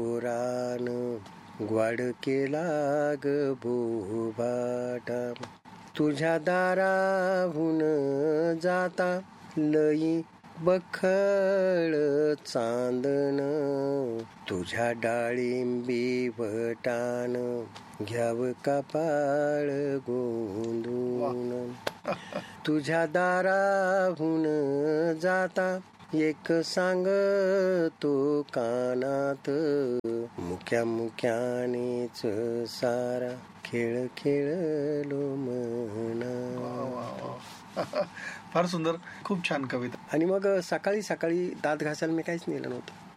रान ग्वाड केला ग बोभाटा, तुझ्या दाराहून जाता लई बखळ चांदण, तुझ्या डाळिंबी वटान घ्याव कपाळ गोंधून. तुझ्या दाराहून जाता एक सांगतो कानात, मुक्या मुक्यानेच सारा खेळ खेळलो मना. फार सुंदर, खूप छान कविता. आणि मग सकाळी सकाळी दात घासायला मी काहीच नेलं नव्हतं.